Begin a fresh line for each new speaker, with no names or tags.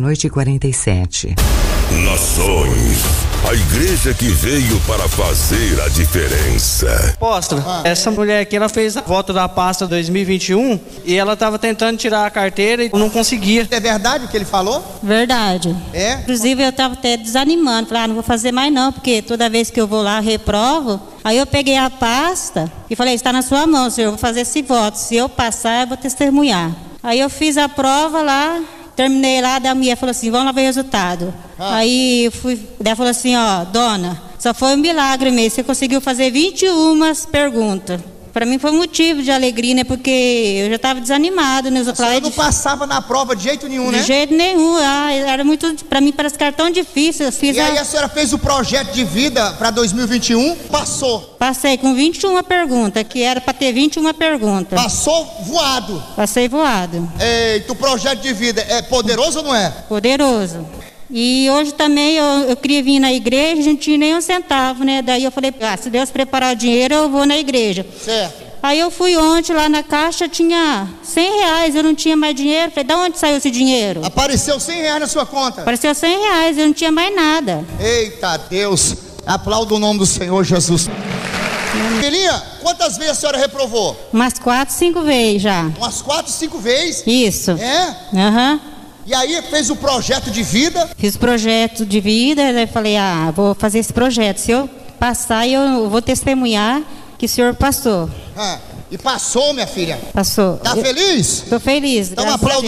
meia-noite e 47.
Nações, a igreja que veio para fazer a diferença.
Apóstolo, essa mulher aqui, ela fez a volta da pasta 2021 e ela estava tentando tirar a carteira e não conseguia.
É verdade o que ele falou?
Verdade.
É?
Inclusive eu estava até desanimando, falei, não vou fazer mais não, porque toda vez que eu vou lá, reprovo. Aí eu peguei a pasta e falei, está na sua mão, senhor, eu vou fazer esse voto. Se eu passar, eu vou testemunhar. Aí eu fiz a prova lá, terminei lá, da mulher falou assim, vamos lá ver o resultado. Aí eu fui, ela falou assim, ó, dona, só foi um milagre mesmo, você conseguiu fazer 21 perguntas. Para mim foi motivo de alegria, né? Porque eu já estava desanimado, né?
Você não passava na prova de jeito nenhum, né?
De jeito nenhum. Era muito, para mim parece que era tão difícil.
E aí a senhora fez o projeto de vida para 2021, passou.
Passei com 21 perguntas, que era para ter 21 perguntas.
Passou voado.
Passei voado.
Eita, o projeto de vida é poderoso ou não é?
Poderoso. E hoje também eu queria vir na igreja, a gente não tinha nem um centavo, né? Daí eu falei, se Deus preparar o dinheiro, eu vou na igreja.
Certo.
Aí eu fui ontem lá na caixa, tinha R$100, eu não tinha mais dinheiro. Falei, de onde saiu esse dinheiro?
Apareceu R$100 na sua conta?
Apareceu R$100, eu não tinha mais nada.
Eita Deus, aplauda o nome do Senhor Jesus. Filhinha, quantas vezes a senhora reprovou?
Umas 4, 5 vezes já.
Umas 4, 5 vezes?
Isso.
É?
Aham.
E aí fez o projeto de vida?
Fiz o projeto de vida, daí falei, vou fazer esse projeto. Se eu passar, eu vou testemunhar que o senhor passou.
E passou, minha filha?
Passou.
Tá feliz?
Tô feliz.
Então aplauda